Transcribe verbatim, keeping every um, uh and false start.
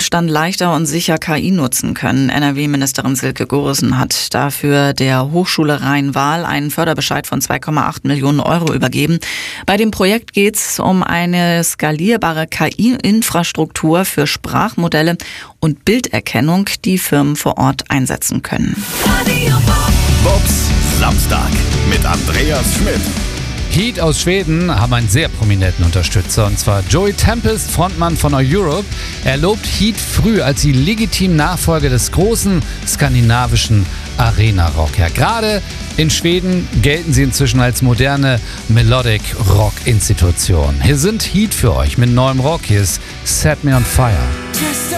Mittelstand leichter und sicher K I nutzen können. N R W-Ministerin Silke Gorissen hat dafür der Hochschule Rhein-Waal einen Förderbescheid von zwei Komma acht Millionen Euro übergeben. Bei dem Projekt geht es um eine skalierbare K I-Infrastruktur für Sprachmodelle und Bilderkennung, die Firmen vor Ort einsetzen können. Bobs Samstag mit Andreas Schmidt. Heat aus Schweden haben einen sehr prominenten Unterstützer, und zwar Joey Tempest, Frontmann von A Europe. Er lobt Heat früh als die legitimen Nachfolger des großen skandinavischen Arena-Rock. Ja, gerade in Schweden gelten sie inzwischen als moderne Melodic-Rock-Institution. Hier sind Heat für euch mit neuem Rock. Hier ist Set Me on Fire.